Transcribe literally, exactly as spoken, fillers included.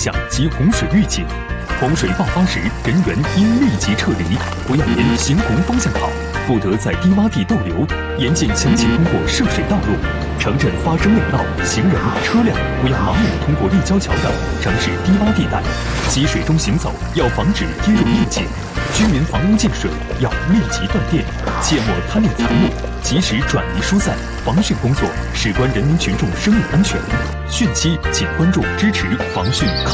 向及洪水预警。洪水爆发时，人员应立即撤离，不要沿行洪方向跑，不得在低洼地逗留，严禁强行通过涉水道路。城镇发生内涝，行人、车辆不要盲目通过立交桥等城市低洼地带，积水中行走要防止跌入砾井。居民房屋进水要立即断电，切莫贪恋财物，及时转移疏散。防汛工作事关人民群众生命安全，汛期请关注支持防汛抗。